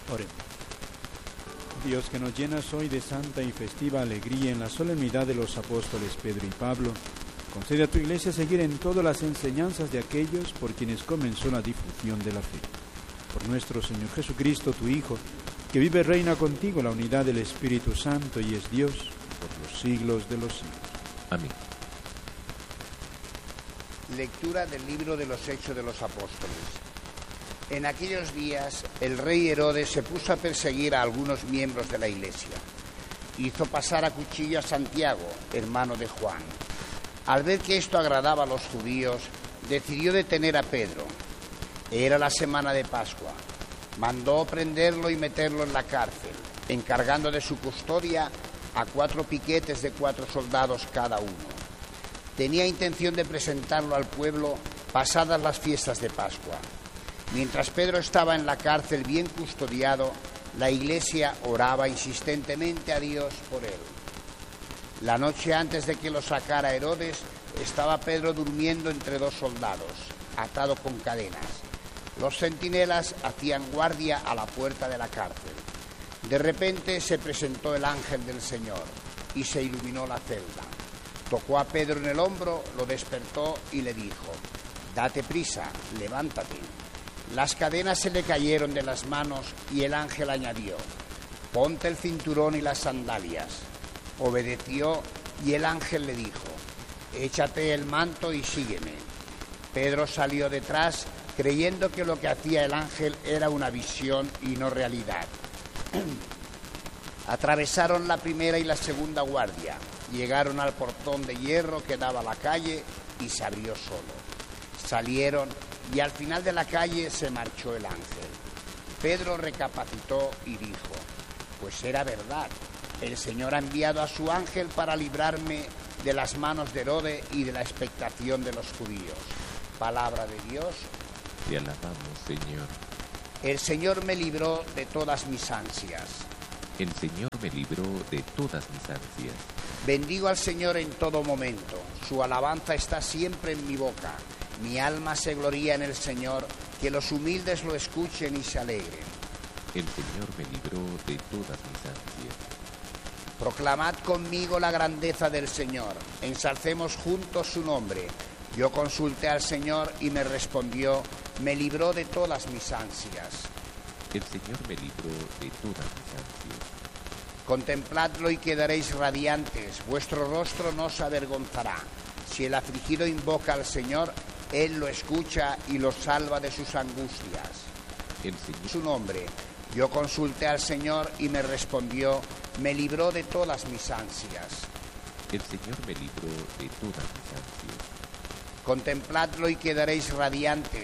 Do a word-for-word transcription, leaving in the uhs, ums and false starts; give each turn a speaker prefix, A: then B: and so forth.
A: Oremos. Dios, que nos llenas hoy de santa y festiva alegría en la solemnidad de los apóstoles Pedro y Pablo, concede a tu Iglesia seguir en todas las enseñanzas de aquellos por quienes comenzó la difusión de la fe. Por nuestro Señor Jesucristo, tu Hijo, que vive y reina contigo en la unidad del Espíritu Santo y es Dios por los siglos de los siglos.
B: Amén.
C: Lectura del libro de los Hechos de los Apóstoles. En aquellos días el rey Herodes se puso a perseguir a algunos miembros de la Iglesia. Hizo pasar a cuchillo a Santiago, hermano de Juan. Al ver que esto agradaba a los judíos, decidió detener a Pedro. Era la semana de Pascua. Mandó prenderlo y meterlo en la cárcel, encargando de su custodia a cuatro piquetes de cuatro soldados cada uno. Tenía intención de presentarlo al pueblo pasadas las fiestas de Pascua. Mientras Pedro estaba en la cárcel bien custodiado, la Iglesia oraba insistentemente a Dios por él. La noche antes de que lo sacara Herodes, estaba Pedro durmiendo entre dos soldados, atado con cadenas. Los centinelas hacían guardia a la puerta de la cárcel. De repente se presentó el ángel del Señor y se iluminó la celda. Tocó a Pedro en el hombro, lo despertó y le dijo: «Date prisa, levántate». Las cadenas se le cayeron de las manos y el ángel añadió: «Ponte el cinturón y las sandalias». Obedeció y el ángel le dijo: «Échate el manto y sígueme». Pedro salió detrás, creyendo que lo que hacía el ángel era una visión y no realidad. Atravesaron la primera y la segunda guardia, llegaron al portón de hierro que daba a la calle y se abrió solo. Salieron y al final de la calle se marchó el ángel. Pedro recapacitó y dijo: «Pues era verdad, el Señor ha enviado a su ángel para librarme de las manos de Herodes y de la expectación de los judíos». Palabra de Dios.
B: Te alabamos, Señor.
C: El Señor me libró de todas mis ansias.
B: El Señor me libró de todas mis ansias.
C: Bendigo al Señor en todo momento. Su alabanza está siempre en mi boca. Mi alma se gloría en el Señor, que los humildes lo escuchen y se alegren.
B: El Señor me libró de todas mis ansias.
C: Proclamad conmigo la grandeza del Señor. Ensalcemos juntos su nombre. Yo consulté al Señor y me respondió, me libró de todas mis ansias.
B: El Señor me libró de todas mis ansias.
C: Contempladlo y quedaréis radiantes, vuestro rostro no se avergonzará. Si el afligido invoca al Señor, Él lo escucha y lo salva de sus angustias.
B: El Señor...
C: Su nombre. Yo consulté al Señor y me respondió, me libró de todas mis ansias.
B: El Señor me libró de todas mis ansias.
C: Contempladlo y quedaréis radiantes,